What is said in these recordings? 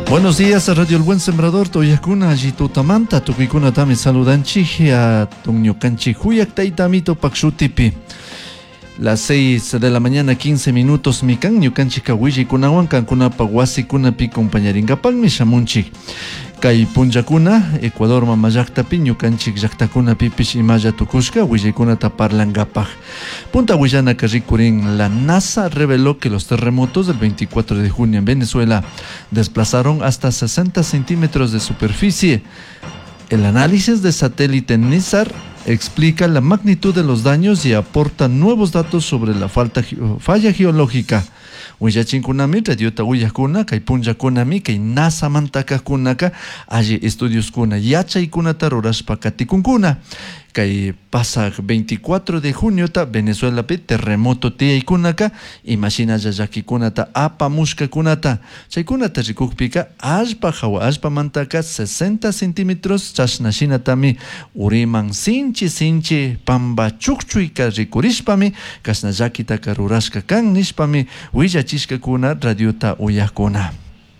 Buenos días a Radio El Buen Sembrador, Toyacuna, Jitutamanta, Tukikuna Tami Saludanchi, a Tuñucanchi, Huyak Taitamito Paxutipi. Las 6 de la mañana, 15 minutos, Mikan, Ñucanchi Kawishi, Kunawan, Kankuna Paguasi, Kunapi, compañeringapan, Mishamunchi. Kay punchakuna, Ecuador mamayaktapi, ñukanchik llaqtakuna pipish imaya tukushka, willaykunata parlangapaj. Punta Huillana Carricurín, la NASA reveló que los terremotos del 24 de junio en Venezuela desplazaron hasta 60 centímetros de superficie. El análisis de satélite NISAR explica la magnitud de los daños y aporta nuevos datos sobre la falla geológica. Huillachinkunami, radiota Huillacuna, kay punchakunami, kay NASA mantaka kunaka, allí estudios kuna yachay kunata rurashpa katikunkuna. Kay pasaj 24 de junio ta Venezuela pe terremoto tiay kunaka, imagina yayaki kunata apamushka kunata. Chay kunata rikukpika ashpa hawa ashpa mantaka 60 centímetros chashnashinatami uriman sinchi pamba chukchuyka rikurishpami kasnayakitaka rurashka kan nishpami willachishka kuna radiota uyakuna.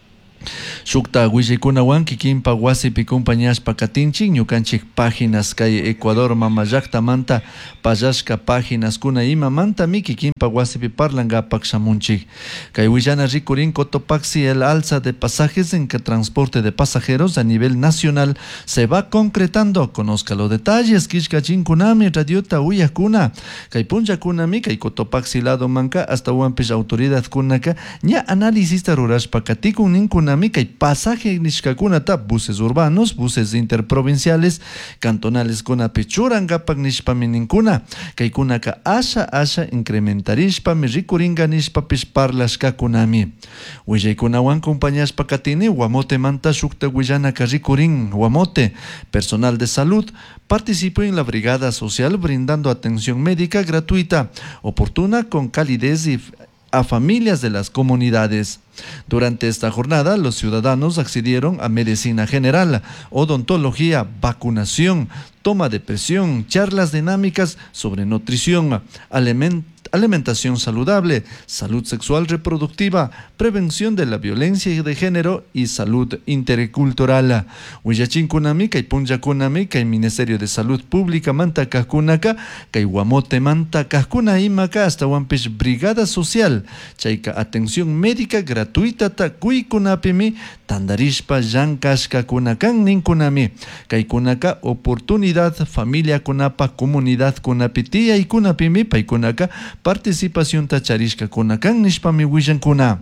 Shukta Huillaykunawan kikinpa wasipi compañashpa katinchik ñukanchik páginas kay Ecuador mamayaqtamanta pallashka páginas kuna imamantami kikinpa wasipi parlangapaq shamunchik. Kay Huillana rikurin Cotopaxi, el alza de pasajes en que transporte de pasajeros a nivel nacional se va concretando. Conozca los detalles, Kishkachinkunami, radiota Uyakuna, kay punchakunami, kay Cotopaxi lado manca hasta Huampish autoridad kunaka, ña análisis rurashpa katikun ninkunami, kay pasaje nishkakunata, buses urbanos, buses interprovinciales, cantonales kunapi churangapak nishpami ninkuna, kay kunaka asha incrementarishpami rikuringa nishpapish parlashkakunami. Huillaykunawan compañashpa katini Guamote manta shukta Huillanaka rikurin Guamote. Personal de salud participó en la brigada social brindando atención médica gratuita, oportuna, con calidez y a familias de las comunidades. Durante esta jornada, los ciudadanos accedieron a medicina general, odontología, vacunación, toma de presión, charlas dinámicas sobre nutrición, alimentación saludable, salud sexual reproductiva, prevención de la violencia de género y salud intercultural. Huillachinkunami, kay punchakunami, kay Ministerio de Salud Pública manta kajkunaka, kay Guamote manta kajkuna imaka hasta Huampish Brigada Social, chayka atención médica gratuita ta kuykunapimi, tandarishpa llankashka kunakan ninkunami, kay kunaka oportunidad familia kunapa comunidad kunapi tiya y kunapimi paykunaka participación tacharishka kunakan nishpami willankuna.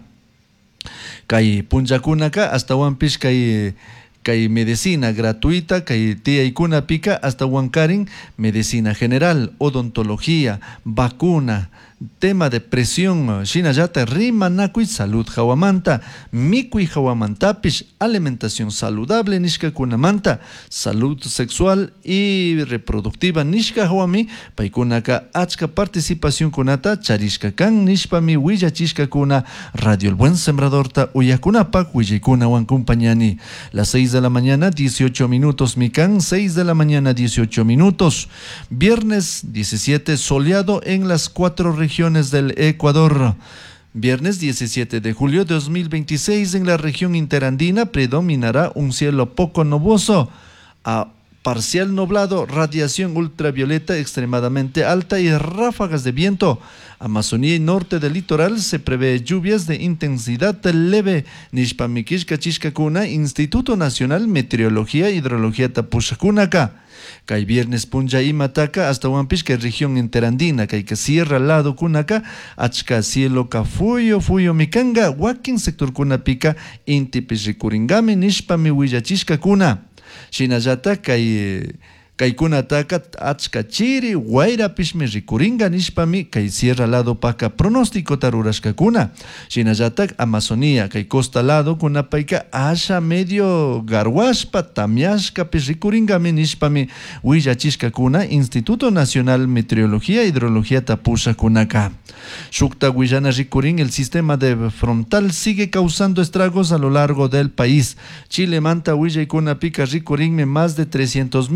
Kay punchakunaka hasta Huampish kay medicina gratuita, kay tiyaykuna pika hasta Huancarin, medicina general, odontología, vacuna, tema de presión, shinayata rimanakuy salud hawamanta, mikuy hawamantapish, alimentación saludable nishka kunamanta, salud sexual y reproductiva nishka hawami, paykunaka achka participación kunata, charishka kan nishpami willachishka kuna, Radio El Buen Sembrador ta uyakunapak willaykunawan compañani. Las 6 de la mañana, 18 minutos, Mikan, 6 de la mañana, 18 minutos. Viernes 17, soleado en las 4 regiones del Ecuador. Viernes 17 de julio de 2026, en la región interandina predominará un cielo poco nuboso a parcial nublado, radiación ultravioleta extremadamente alta y ráfagas de viento. Amazonía y norte del litoral se prevé lluvias de intensidad leve. Nishpamikishka Chishkakuna, Instituto Nacional Meteorología e Hidrología Tapushakunaka. Kay viernes puncha y mataka hasta Huampishka región interandina, kay que sierra lado kunaka, achka cielo kafuyo mikanga, wakin sector kunapika, intipish rikuringami nishpami willachishka kuna. Shinayata kay kunataka achka chiri wayrapishmi rikuringa nishpami kay sierra lado paka pronóstico tarurashka kuna. Shinayatak Amazonía kay costa lado kunapayka asha medio garwashpa tamyashka rikuringami nishpami willachishka kuna Instituto Nacional Meteorología e Hidrología Tapusha kunaka. Shukta Huillana rikurin, el sistema de frontal sigue causando estragos a lo largo del país. Chile manta Huillaykuna pika rikurinme más de 300,000 clientes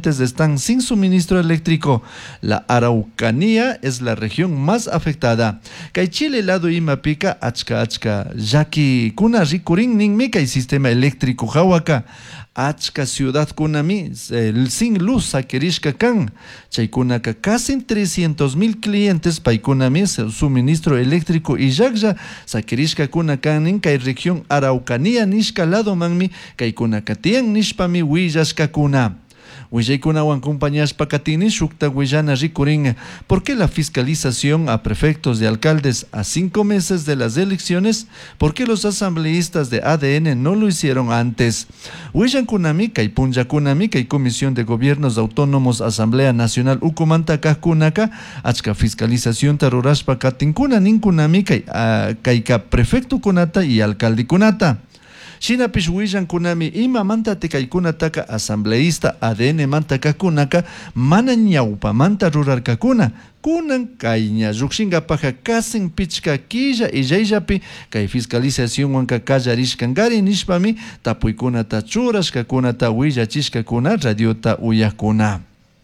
clientes están sin suministro eléctrico. La Araucanía es la región más afectada. Kay Chile lado Imapica, achka, yaki kuna rikurin ninmi kay sistema eléctrico Hawaka. Achka ciudad kunami sin luz sakirishka kan. Chaykunaka casi 300,000 clientes paikunami suministro eléctrico y yakja sakirishka kunakanin kay región Araucanía nishka lado manmi kay kunakatian nishpami willashka kuna. Willaykunawan compañías Pacatini, Shukta Guayana Ricurín. ¿Por qué la fiscalización a prefectos y alcaldes a 5 meses de las elecciones? ¿Por qué los asambleístas de ADN no lo hicieron antes? Huillan Kunamika y Punja Kunamika y Comisión de Gobiernos Autónomos Asamblea Nacional Ucumanta Kunaka, Achka Fiscalización Tarurashpa Katinkuna Ninkunamika, Kaika Prefecto Kunata y Alcalde Kunata. Shinapish Willan Kunami ima manta tekaykunataka asambleísta ADN manta kakunaka mana ñawpa manta rurarkakuna kunan kayña rukshingapaja kasin pichka killa y jayllapi kay fiscalización wanka kallarishkankari nishpami tapuykunata churashkakunata willachishkakuna radiota uyakuna.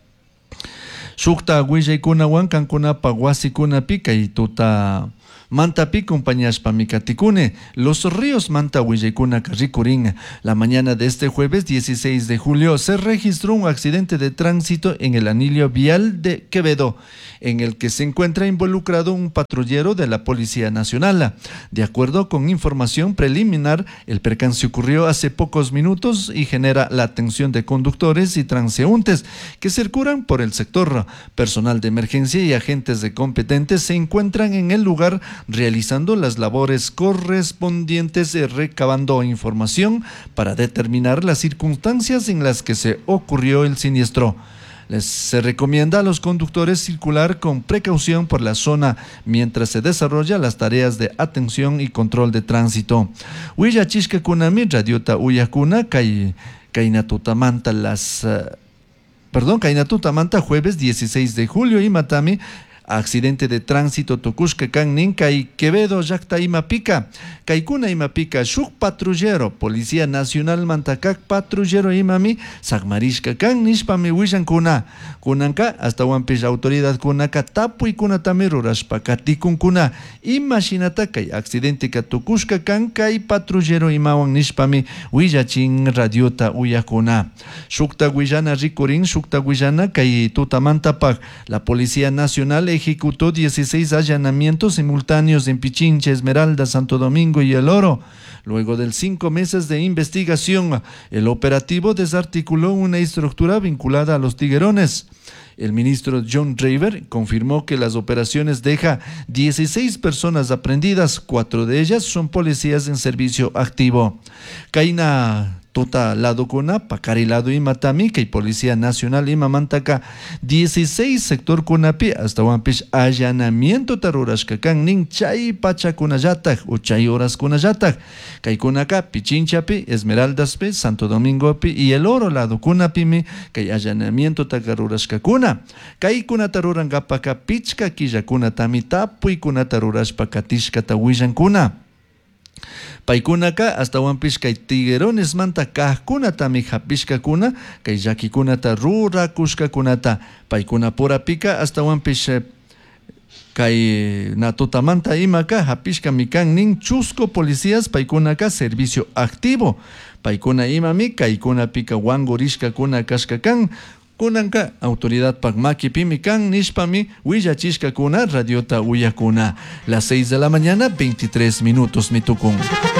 Shukta willaykunawan kankunapa wasikunapi kay tuta Mantapi compañías pamicaticune, Los Ríos Manta Huillaycuna Carricurín. La mañana de este jueves 16 de julio se registró un accidente de tránsito en el anillo vial de Quevedo, en el que se encuentra involucrado un patrullero de la Policía Nacional. De acuerdo con información preliminar, el percance ocurrió hace pocos minutos y genera la atención de conductores y transeúntes que circulan por el sector. Personal de emergencia y agentes de competentes se encuentran en el lugar realizando las labores correspondientes y recabando información para determinar las circunstancias en las que se ocurrió el siniestro. Se recomienda a los conductores circular con precaución por la zona mientras se desarrollan las tareas de atención y control de tránsito. Huillachishka kunami radiota uyakuna kainatutamanta kainatutamanta jueves 16 de julio y matami accidente de tránsito Tucushka kan ninka y Quevedo Yacta Imapica. Kaikuna Imapica Shuk patrullero, Policía Nacional Mantacac patrullero Imami, Sagmarishka kan Nishpami Wishan kuna. Kunanka hasta Wampish autoridad kunaka tapu y kunatamiru Rashpakati kuna. Imaginata kay accidente ka Tucushka kan kay patrullero Imawan Nishpami Willachin radiota uyakuna. Shukta Guillana Rikurin, Shukta Guillana kay Tutamantapag. La Policía Nacional ejecutó 16 allanamientos simultáneos en Pichincha, Esmeralda, Santo Domingo y El Oro. Luego de 5 meses de investigación, el operativo desarticuló una estructura vinculada a los tiguerones. El ministro John Draver confirmó que las operaciones deja 16 personas aprehendidas, 4 de ellas son policías en servicio activo. Kaina Tota lado kuna, Pacari lado Imatami, que Policía Nacional Imamantaka, 16 sector kunapi, hasta Wampish allanamiento tarurashkakan nin chay pacha kunayatak, o chay horas kunayatak, kay kunaka, Pichinchapi, Esmeraldaspi, Santo Domingopi, y El Oro lado kunapimi, kay allanamiento tagarurashkakuna, kay kunatarurangapaka pichka killakuna tamitapu y kunatarurashpakatishka tawishan kuna. Paikunaka hasta Wampish kay tiguerones manta kahkuna tami hapishka kuna kay yakikunata rurakushka kunata paikuna pura pika hasta Wampish kay natutamanta imaka hapishka mikan nin chusco policías paikunaka servicio activo paikuna imami kaykuna pika wangorishka kuna kashkakan kunanka autoridad pagmaki pimikan nishpami willachishka kuna radiota uyakuna. Las 6 de la mañana 23 minutos mitukun.